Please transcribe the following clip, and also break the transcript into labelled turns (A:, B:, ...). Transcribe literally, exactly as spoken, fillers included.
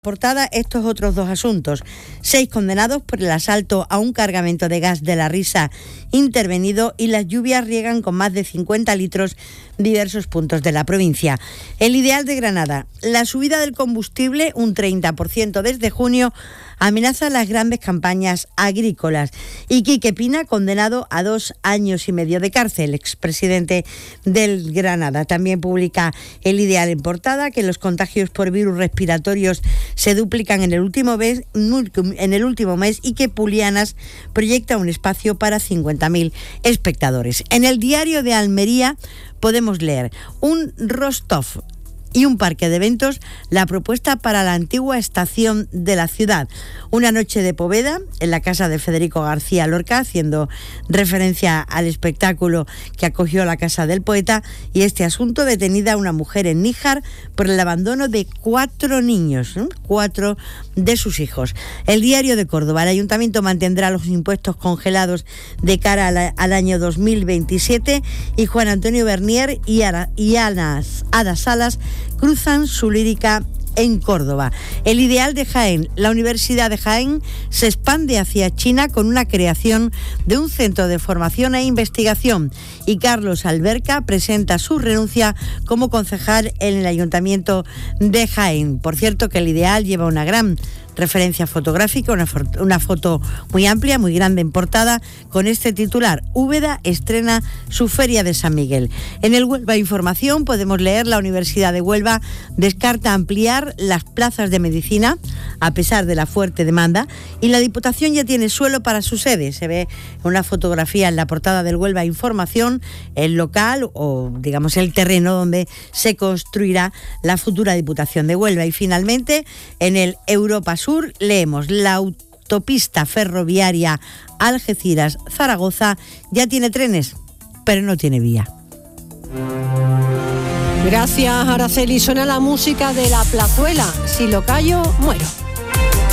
A: Portada estos otros dos asuntos. Seis condenados por el asalto a un cargamento de gas de la risa intervenido y las lluvias riegan con más de cincuenta litros diversos puntos de la provincia. El Ideal de Granada. La subida del combustible, un treinta por ciento desde junio, amenaza las grandes campañas agrícolas. Y Quique Pina, condenado a dos años y medio de cárcel, expresidente del Granada. También publica El Ideal en portada que los contagios por virus respiratorios se duplican en el último mes, en el último mes y que Pulianas proyecta un espacio para cincuenta mil espectadores. En el Diario de Almería podemos leer un Rostov y un parque de eventos, la propuesta para la antigua estación de la ciudad. Una noche de Poveda en la casa de Federico García Lorca, haciendo referencia al espectáculo que acogió la casa del poeta, y este asunto: detenida una mujer en Níjar por el abandono de cuatro niños, ¿eh? cuatro de sus hijos. El Diario de Córdoba. El Ayuntamiento mantendrá los impuestos congelados de cara a la, al año dos mil veintisiete y Juan Antonio Bernier y, Ara, y Ana, Ada Salas cruzan su lírica en Córdoba. El Ideal de Jaén. La Universidad de Jaén se expande hacia China con una creación de un centro de formación e investigación, y Carlos Alberca presenta su renuncia como concejal en el Ayuntamiento de Jaén. Por cierto, que el Ideal lleva una gran referencia fotográfica, una, una foto muy amplia, muy grande en portada, con este titular: Úbeda estrena su Feria de San Miguel. En el Huelva Información podemos leer: la Universidad de Huelva descarta ampliar las plazas de medicina a pesar de la fuerte demanda, y la Diputación ya tiene suelo para su sede. Se ve una fotografía en la portada del Huelva Información, el local o digamos el terreno donde se construirá la futura Diputación de Huelva. Y finalmente, en el Europa Sur leemos: la autopista ferroviaria Algeciras-Zaragoza ya tiene trenes, pero no tiene vía.
B: Gracias, Araceli. Suena la música de La Plazuela. Si lo callo, muero.